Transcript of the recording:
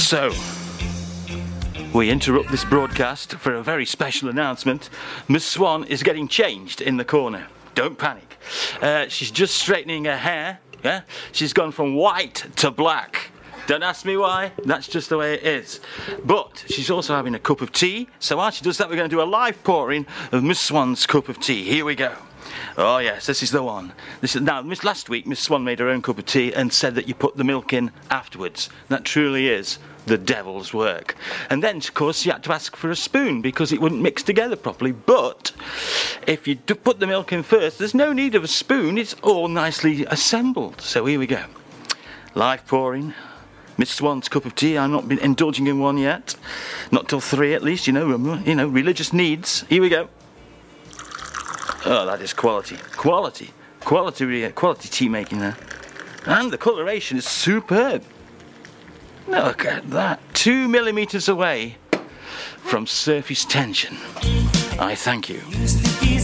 So, we interrupt this broadcast for a very special announcement. Miss Swan is getting changed in the corner. Don't panic. She's just straightening her hair. Yeah? She's gone from white to black. Don't ask me why, that's just the way it is. But she's also having a cup of tea, so while she does that, we're going to do a live pouring of Miss Swan's cup of tea. Here we go. Oh yes, this is the one. Last week, Miss Swan made her own cup of tea and said that you put the milk in afterwards. That truly is the devil's work. And then, of course, she had to ask for a spoon because it wouldn't mix together properly. But if you put the milk in first, there's no need of a spoon. It's all nicely assembled. So here we go. Live pouring. Miss Swan's cup of tea. I've not been indulging in one yet. Not till 3 at least, religious needs. Here we go. Oh, that is quality tea making there. And the coloration is superb. Look at that. 2 millimeters away from surface tension. I thank you.